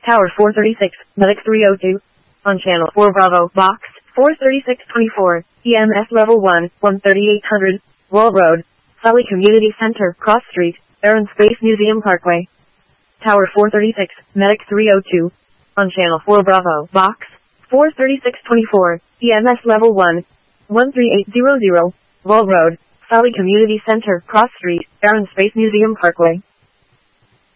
Tower 436, Medic 302. On Channel 4 Bravo, Box 43624, EMS Level 1, 13800, Wall Road, Sully Community Center, Cross Street, Air and Space Museum Parkway. Tower 436, Medic 302. On Channel 4 Bravo, Box 43624, EMS Level 1, 13800, Wall Road, Sully Community Center, Cross Street, Air and Space Museum Parkway.